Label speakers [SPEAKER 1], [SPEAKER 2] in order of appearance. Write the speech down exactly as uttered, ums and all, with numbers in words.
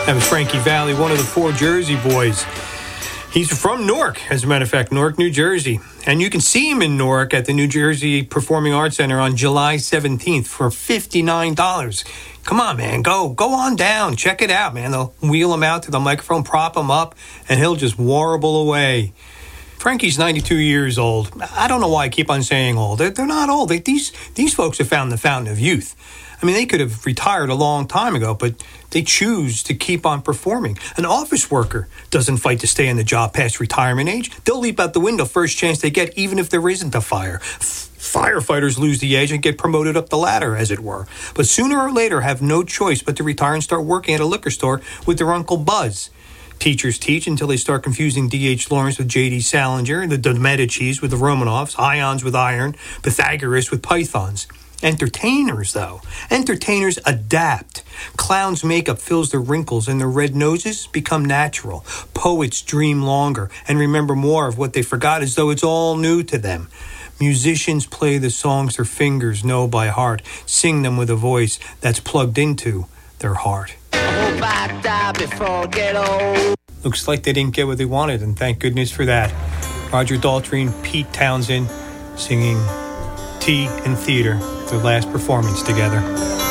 [SPEAKER 1] That was Frankie Valli, one of the four Jersey boys. He's from Newark, as a matter of fact, Newark, New Jersey. And you can see him in Newark at the New Jersey Performing Arts Center on July seventeenth for fifty-nine dollars. Come on, man, go. Go on down. Check it out, man. They'll wheel him out to the microphone, prop him up, and he'll just warble away. Frankie's ninety-two years old. I don't know why I keep on saying old. They're, they're not old. They, these, these folks have found the fountain of youth. I mean, they could have retired a long time ago, but they choose to keep on performing. An office worker doesn't fight to stay in the job past retirement age. They'll leap out the window first chance they get, even if there isn't a fire. F- firefighters lose the edge and get promoted up the ladder, as it were. But sooner or later have no choice but to retire and start working at a liquor store with their Uncle Buzz. Teachers teach until they start confusing D H Lawrence with J D Salinger, the De Medicis with the Romanovs, ions with iron, Pythagoras with pythons. Entertainers, though. Entertainers adapt. Clowns' makeup fills their wrinkles and their red noses become natural. Poets dream longer and remember more of what they forgot as though it's all new to them. Musicians play the songs their fingers know by heart, sing them with a voice that's plugged into their heart. I hope I die before I get old. Looks like they didn't get what they wanted, and thank goodness for that. Roger Daltrey and Pete Townsend singing Tea and Theater, their last performance together.